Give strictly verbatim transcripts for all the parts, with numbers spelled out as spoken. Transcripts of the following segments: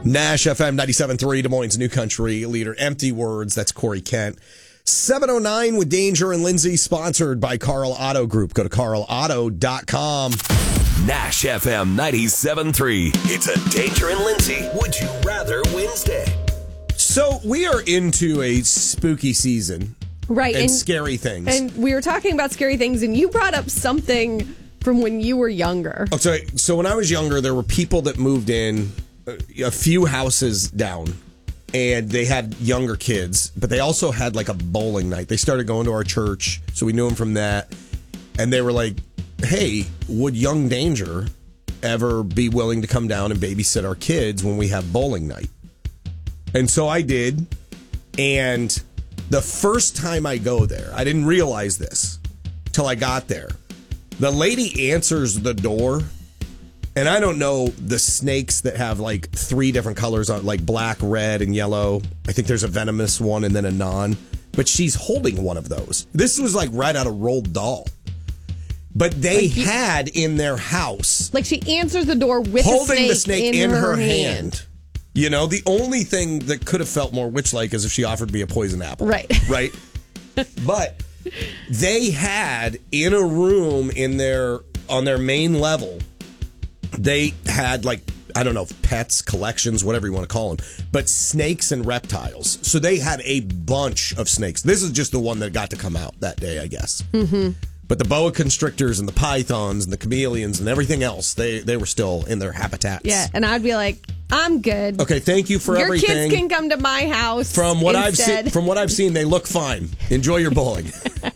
Nash F M ninety-seven point three, Des Moines' new country leader. Empty Words, that's Corey Kent. seven oh nine with Danger and Lindsay, sponsored by Carl Auto Group. Go to carl auto dot com. Nash F M ninety-seven point three. It's a Danger and Lindsay Would You Rather Wednesday. So we are into a spooky season. Right. And, and scary things. And we were talking about scary things, and you brought up something from when you were younger. Oh, so, so when I was younger, there were people that moved in a few houses down, and they had younger kids, but they also had like a bowling night. They started going to our church, so we knew them from that. And they were like, hey, would young Danger ever be willing to come down and babysit our kids when we have bowling night? And so I did. And the first time I go there, I didn't realize this till I got there. The lady answers the door, and I don't know the snakes that have like three different colors on, like black, red, and yellow. I think there's a venomous one and then a non. But she's holding one of those. This was like right out of Roald Dahl. But they like you, had in their house, like she answers the door with holding the snake, the snake in, in her, her hand. hand. You know, the only thing that could have felt more witch-like is if she offered me a poison apple. Right. Right? But they had in a room in their on their main level, they had like, I don't know, pets, collections, whatever you want to call them, but snakes and reptiles. So they had a bunch of snakes. This is just the one that got to come out that day, I guess. Mm-hmm. But the boa constrictors and the pythons and the chameleons and everything else, they, they were still in their habitats. Yeah, and I'd be like, I'm good. Okay, thank you for your everything. Your kids can come to my house. From what instead. I've seen, from what I've seen, they look fine. Enjoy your bowling.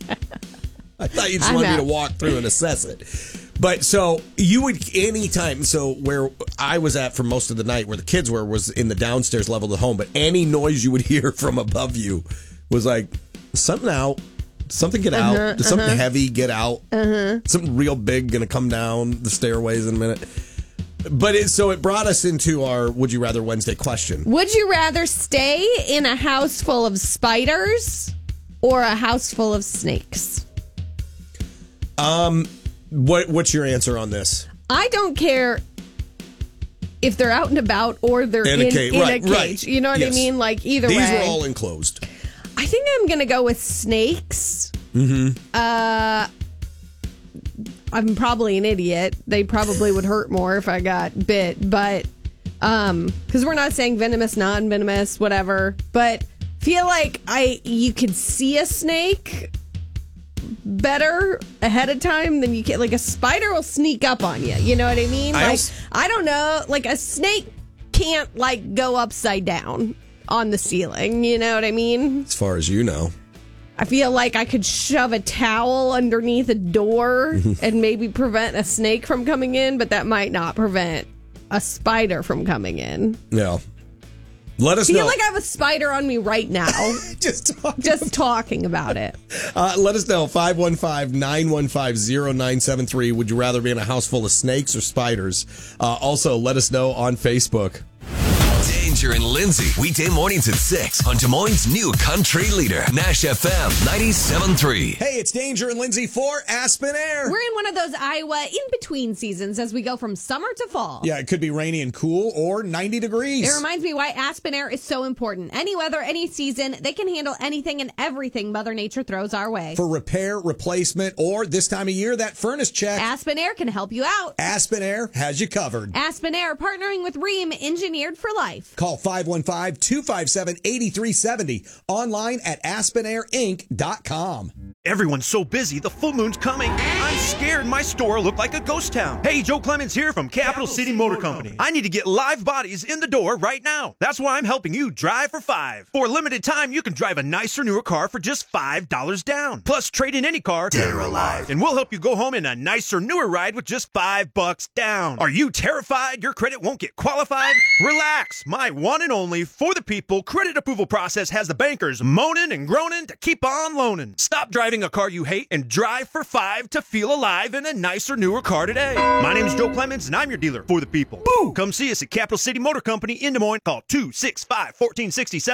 I thought you just I'm wanted out. me to walk through and assess it. But so you would anytime. So where I was at for most of the night, where the kids were, was in the downstairs level of the home. But any noise you would hear from above you was like something out. Something get out. Uh-huh, Something uh-huh. heavy get out. Uh-huh. Something real big going to come down the stairways in a minute. But it, so it brought us into our Would You Rather Wednesday question. Would you rather stay in a house full of spiders or a house full of snakes? Um, what what's your answer on this? I don't care if they're out and about or they're in, in, a, cage. in Right, a cage. Right. You know what Yes. I mean? Like either These way. were all enclosed. I think I'm going to go with snakes. Mm-hmm. Uh, I'm probably an idiot. They probably would hurt more if I got bit, but um, because we're not saying venomous, non-venomous, whatever. But feel like I you could see a snake better ahead of time than you can. Like a spider will sneak up on you. You know what I mean? I Like also- I don't know. Like a snake can't like go upside down on the ceiling. You know what I mean? As far as you know. I feel like I could shove a towel underneath a door and maybe prevent a snake from coming in, but that might not prevent a spider from coming in. Yeah. Let us I feel know. like I have a spider on me right now. Just talking. Just talking about it. Uh, let us know. five one five, nine one five, zero nine seven three. Would you rather be in a house full of snakes or spiders? Uh, also, let us know on Facebook. Danger and Lindsay, weekday mornings at six on Des Moines' new country leader, Nash F M ninety-seven point three. Hey, it's Danger and Lindsay for Aspen Air. We're in one of those Iowa in-between seasons as we go from summer to fall. Yeah, it could be rainy and cool or ninety degrees. It reminds me why Aspen Air is so important. Any weather, any season, they can handle anything and everything Mother Nature throws our way. For repair, replacement, or this time of year, that furnace check. Aspen Air can help you out. Aspen Air has you covered. Aspen Air partnering with Ream, engineered for life. Call five one five, two five seven, eight three seven zero. Online at aspen air inc dot com. Everyone's so busy, the full moon's coming. I'm scared my store will look like a ghost town. Hey, Joe Clemens here from Capital City Motor Company. I need to get live bodies in the door right now. That's why I'm helping you drive for five. For a limited time, you can drive a nicer, newer car for just five dollars down. Plus, trade in any car, dead or alive, and we'll help you go home in a nicer, newer ride with just five bucks down. Are you terrified your credit won't get qualified? Relax. My one and only for the people credit approval process has the bankers moaning and groaning to keep on loaning. Stop driving a car you hate and drive for five to feel alive in a nicer, newer car today. My name's Joe Clemens, and I'm your dealer for the people. Boo! Come see us at Capital City Motor Company in Des Moines. Call two six five, one four six seven.